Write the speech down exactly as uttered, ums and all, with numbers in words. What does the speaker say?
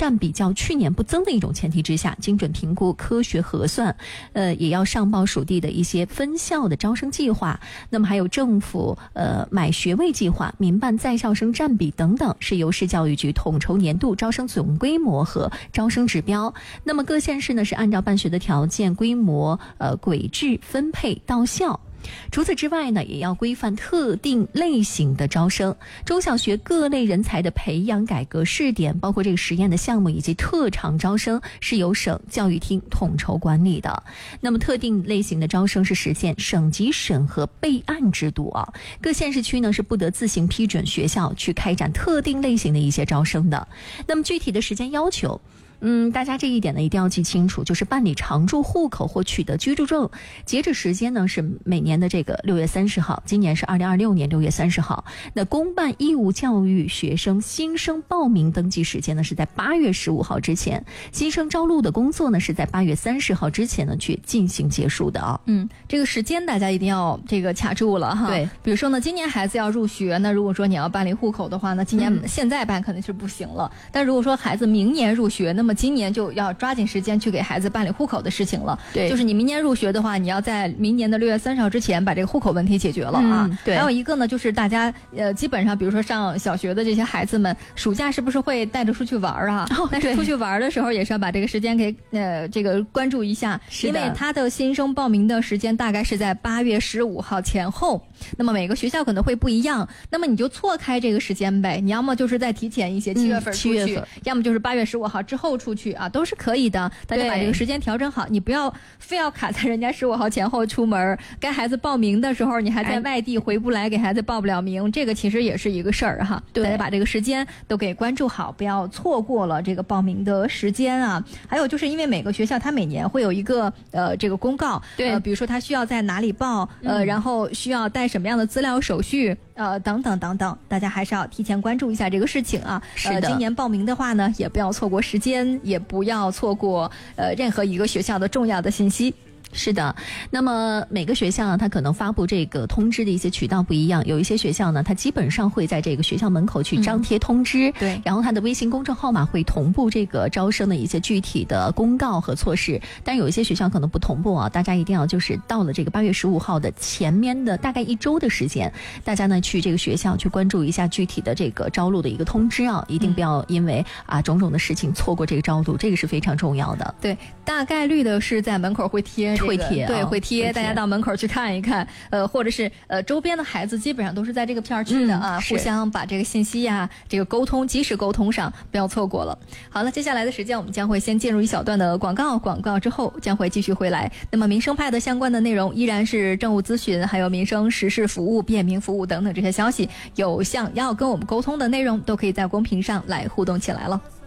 占比较去年不增的一种前提之下，精准评估、科学核算，呃，也要上报属地的一些分校的招生计划，那么还有政府呃买学位计划、民办在校生占比等等，是由市教育局统筹年度招生总规模和招生指标。那么各县市呢是按照办学的条件、规模、呃轨制分配到校。除此之外呢，也要规范特定类型的招生，中小学各类人才的培养改革试点，包括这个实验的项目以及特长招生，是由省教育厅统筹管理的。那么特定类型的招生是实现省级审核备案制度啊，各县市区呢是不得自行批准学校去开展特定类型的一些招生的。那么具体的时间要求，嗯，大家这一点呢一定要记清楚，就是办理常住户口或取得居住证，截止时间呢是每年的这个六月三十号，今年是二零二六年六月三十号。那公办义务教育学生新生报名登记时间呢是在八月十五号之前，新生招录的工作呢是在八月三十号之前呢去进行结束的啊。 嗯，这个时间大家一定要这个卡住了哈。 对， 比如说呢，今年孩子要入学，那如果说你要办理户口的话呢，今年、嗯、现在办肯定是不行了。但如果说孩子明年入学，那么今年就要抓紧时间去给孩子办理户口的事情了。 对， 就是你明年入学的话，你要在明年的六月三十号之前把这个户口问题解决了啊。 嗯、对。 还有一个呢，就是大家呃基本上，比如说上小学的这些孩子们，暑假是不是会带着出去玩啊？ 哦， 但是出去玩的时候也是要把这个时间给呃这个关注一下，因为他的新生报名的时间大概是在八月十五号前后。那么每个学校可能会不一样，那么你就错开这个时间呗，你要么就是再提前一些，七月份出去，嗯、要么就是八月十五号之后出去啊，都是可以的。大家把这个时间调整好，你不要非要卡在人家十五号前后出门，该孩子报名的时候你还在外地回不来，给孩子报不了名，这个其实也是一个事儿哈。大家把这个时间都给关注好，不要错过了这个报名的时间啊。还有就是因为每个学校它每年会有一个呃这个公告， 对， 呃，比如说他需要在哪里报，呃，嗯、然后需要带什么样的资料手续，呃，等等等等，大家还是要提前关注一下这个事情啊。 是的， 呃、今年报名的话呢，也不要错过时间，也不要错过呃任何一个学校的重要的信息。 是的，那么每个学校呢，它可能发布这个通知的一些渠道不一样，有一些学校呢，它基本上会在这个学校门口去张贴通知，嗯、 对， 然后它的微信公众号码会同步这个招生的一些具体的公告和措施，但有一些学校可能不同步啊，大家一定要就是到了这个八月十五号的前面的大概一周的时间，大家呢去这个学校去关注一下具体的这个招录的一个通知啊，一定不要因为啊种种的事情错过这个招录，这个是非常重要的。 对，大概率的是在门口会贴。 会贴、啊、 对，会贴，大家到门口去看一看，呃，或者是呃周边的孩子基本上都是在这个片区的啊，嗯、互相把这个信息呀、啊，这个沟通，及时沟通上，不要错过了。好了，接下来的时间我们将会先进入一小段的广告，广告之后将会继续回来。那么民生派的相关的内容依然是政务咨询，还有民生时事服务、便民服务等等这些消息，有想要跟我们沟通的内容，都可以在公屏上来互动起来了。